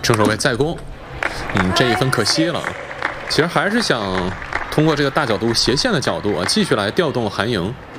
正手位再攻，这一分可惜了。其实还是想通过这个大角度斜线的角度啊，继续来调动韩莹。